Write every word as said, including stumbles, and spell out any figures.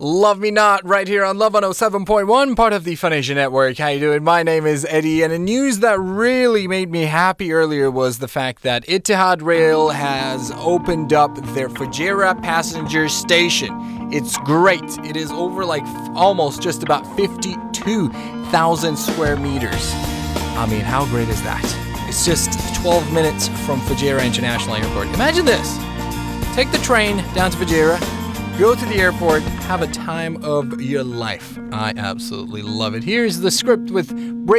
Love Me Not, right here on Love one oh seven point one, part of the Funation Network. How you doing? My name is Eddie, and the news that really made me happy earlier was the fact that Etihad Rail has opened up their Fujairah passenger station. It's great. It is over like f- almost just about fifty-two thousand square meters. I mean, how great is that? It's just twelve minutes from Fujairah International Airport. Imagine this. Take the train down to Fujairah, go to the airport, have a time of your life. I absolutely love it. Here's the script with breaking